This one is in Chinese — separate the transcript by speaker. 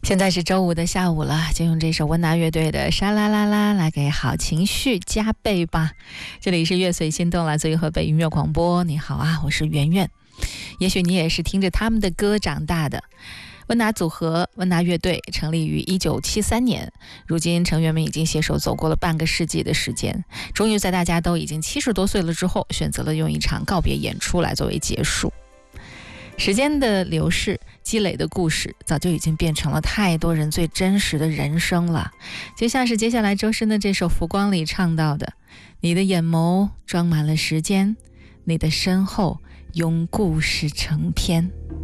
Speaker 1: 现在是周五的下午了，就用这首温拿乐队的沙啦啦啦来给好情绪加倍吧。这里是乐随心动，来自于河北音乐广播。你好啊，我是圆圆。也许你也是听着他们的歌长大的。温拿组合温拿乐队成立于1973年，如今成员们已经携手走过了半个世纪的时间，终于在大家都已经70多岁了之后，选择了用一场告别演出来作为结束。时间的流逝，积累的故事早就已经变成了太多人最真实的人生了，就像是接下来周深的这首《浮光》里唱到的，你的眼眸装满了时间，你的身后用故事成篇。